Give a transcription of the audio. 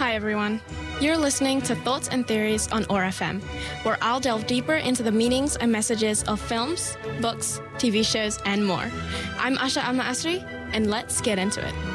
Hi everyone. You're listening to Thoughts and Theories on OAR FM, where I'll delve deeper into the meanings and messages of films, books, TV shows, and more. I'm Asha Alma Asri, and let's get into it.